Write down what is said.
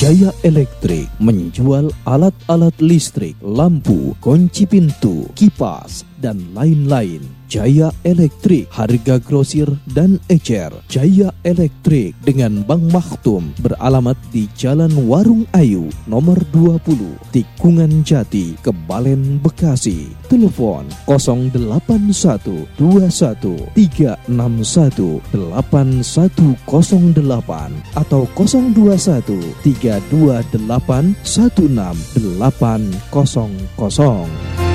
Jaya Elektrik menjual alat-alat listrik, lampu, kunci pintu, kipas, dan lain-lain. Jaya Elektrik, harga grosir dan ecer. Jaya Elektrik dengan Bang Maktum beralamat di Jalan Warung Ayu, nomor 20, Tikungan Jati, Kebalen, Bekasi. Telepon 0812136181008 atau 02132816800.